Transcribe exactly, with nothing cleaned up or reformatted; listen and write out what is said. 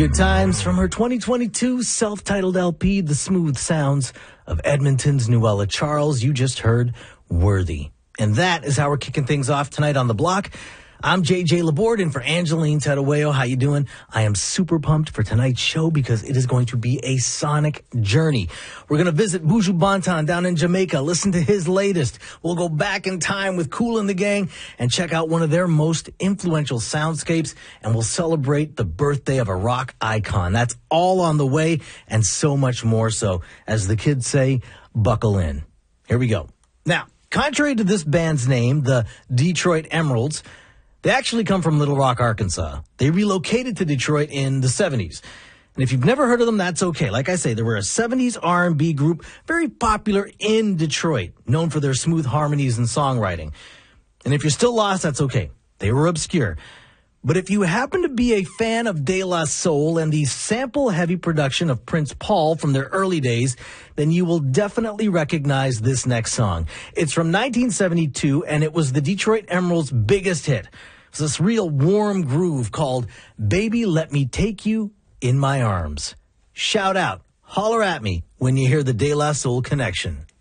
Good times from her twenty twenty-two self-titled L P, The Smooth Sounds of Edmonton's Nuella Charles. You just heard Worthy. And that is how we're kicking things off tonight on The Block. I'm J J Laborde in for Angeline Tadaweo. How you doing? I am super pumped for tonight's show because it is going to be a sonic journey. We're going to visit Buju Banton down in Jamaica, listen to his latest. We'll go back in time with Kool and the Gang and check out one of their most influential soundscapes, and we'll celebrate the birthday of a rock icon. That's all on the way and so much more. So, as the kids say, buckle in. Here we go. Now, contrary to this band's name, the Detroit Emeralds, they actually come from Little Rock, Arkansas. They relocated to Detroit in the seventies. And if you've never heard of them, that's okay. Like I say, they were a seventies R and B group, very popular in Detroit, known for their smooth harmonies and songwriting. And if you're still lost, that's okay. They were obscure. But if you happen to be a fan of De La Soul and the sample-heavy production of Prince Paul from their early days, then you will definitely recognize this next song. It's from nineteen seventy-two, and it was the Detroit Emeralds' biggest hit. It's this real warm groove called Baby Let Me Take You in My Arms. Shout out, holler at me when you hear the De La Soul connection.